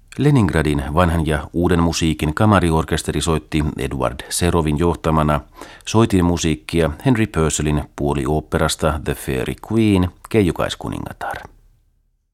Leningradin vanhan ja uuden musiikin kamariorkesteri soitti Eduard Serovin johtamana soitinmusiikkia Henry Purcellin puolioopperasta The Fairy Queen, Keijukais-kuningatar.